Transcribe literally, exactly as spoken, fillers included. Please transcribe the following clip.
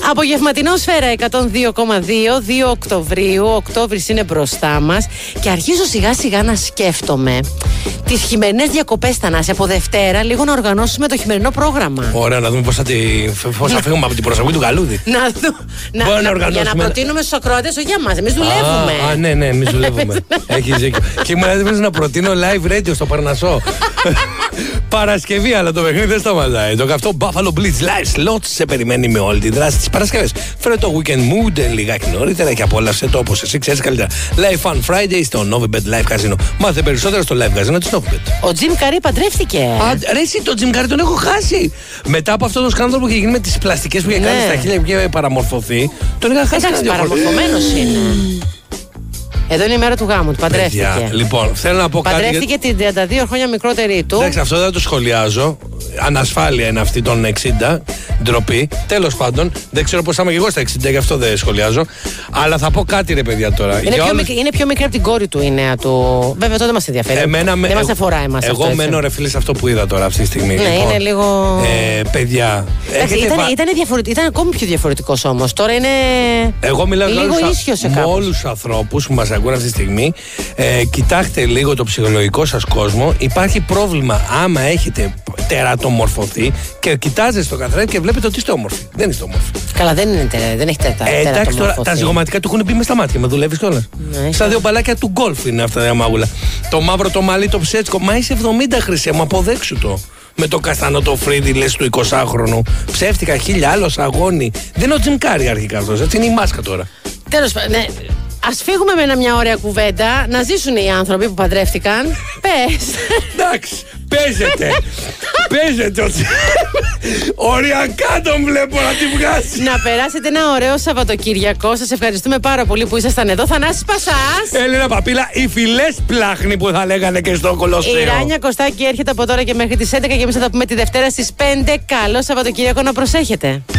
Απογευματινό Σφαίρα εκατόν δύο κόμμα δύο, δύο Οκτωβρίου. Ο Οκτώβρης είναι μπροστά μας και αρχίζω σιγά σιγά να σκέφτομαι τις χειμερινές διακοπές, Θανάση. Από Δευτέρα λίγο να οργανώσουμε το χειμερινό πρόγραμμα. Ωραία, να δούμε πώς θα, τη... πώς θα φύγουμε από την προσωπική του καλούδι. Να δούμε. Να, να, για να προτείνουμε στους ακροατές, όχι για μας. Εμείς δουλεύουμε. Α, α ναι, ναι, εμείς δουλεύουμε. Έχεις δίκιο. Και ήμουν έτοιμος να προτείνω live radio στο Παρνασσό. Παρασκευή, αλλά το παιχνίδι δεν σταματάει. Το καυτό Buffalo Blitz Live Slot σε περιμένει με όλη τη δράση της Παρασκευής. Φέρε το Weekend Mood λιγάκι νωρίτερα και απόλαυσε το όπως εσύ ξέρεις καλύτερα. Live Fun Friday στο Novibet Live Casino. Μάθε περισσότερα στο Live Casino της Novibet. Ο Jim Carrey παντρεύτηκε. Α, ρε εσύ, τον Jim Carrey τον έχω χάσει. Μετά από αυτό το σκάνδαλο που είχε γίνει με τις πλαστικές που είχε κάνει στα χείλια και είχε παραμορφωθεί, τον είχα χάσει. Εντάξει, παραμορφωμένος είναι. Εδώ είναι η μέρα του γάμου του. Παντρεύτηκε. Παιδιά, λοιπόν, θέλω να πω Παντρεύτηκε κάτι. την τριάντα δύο χρόνια μικρότερη του. Εντάξει, αυτό δεν το σχολιάζω. Ανασφάλεια είναι αυτή των εξήντα. Ντροπή. Τέλος πάντων, δεν ξέρω πώς θα είμαι και εγώ στα εξήντα, γι' αυτό δεν σχολιάζω. Αλλά θα πω κάτι, ρε παιδιά τώρα. Είναι, πιο, όλους... μικρή, είναι πιο μικρή από την κόρη του η νέα του. Βέβαια, τότε μας ενδιαφέρει. Εμένα, δεν μας αφορά εμάς. Εγώ αυτό, μένω, ρε φίλε, σε αυτό που είδα τώρα αυτή τη στιγμή. Ναι, λοιπόν, είναι λίγο. Ε, παιδιά. Εντάξει, ήταν, βα... ήταν, διαφορετικ... ήταν ακόμη πιο διαφορετικός όμως. Τώρα είναι. Εγώ μιλάω λίγο ίσιο σε με όλους τους ανθρώπους που μας ακούνε αυτή τη στιγμή. Ε, κοιτάξτε λίγο το ψυχολογικό σας κόσμο. Υπάρχει πρόβλημα άμα έχετε τερατομορφωθεί και κοιτάζετε στο καθρέφτη και βλέπετε ότι είστε όμορφοι. Δεν είστε όμορφοι. Καλά, δεν, είναι, δεν έχετε τερατομορφωθεί. Ε, εντάξει, τώρα τα ζυγωματικά του έχουν μπει μες στα μάτια. Με δουλεύει κιόλας. Ναι, στα δύο μπαλάκια του γκολφ είναι αυτά τα μάγουλα. Το μαύρο, το μαλλί, το ψέτσκο. Μα είσαι εβδομήντα, χρυσέ μου, αποδέξου το. Με το καστανό το φρύδι, λες του εικοσάχρονου. Ψεύτικα χίλια, άλλο αγώνι. Δεν είναι ο Τζιμ Κάρι αρχικά αυτός. Έτσι είναι η μάσκα τώρα. Τέλος πάντων, ναι. Ας φύγουμε με ένα μια ωραία κουβέντα. Να ζήσουν οι άνθρωποι που παντρεύτηκαν. Πες. Εντάξει, παίζεται. Παίζεται ότι. Οριακά τον βλέπω να τη βγάζει. Να περάσετε ένα ωραίο Σαββατοκύριακο. Σας ευχαριστούμε πάρα πολύ που ήσασταν εδώ. Θανάσης Πασάς. Έλενα Παπίλα, οι φυλές πλάχνη που θα λέγανε και στο Κολοσσέο. Η Ράνια Κωστάκη έρχεται από τώρα και μέχρι τις έντεκα και εμείς θα τα πούμε τη Δευτέρα στις πέντε. Καλό Σαββατοκύριακο, να προσέχετε.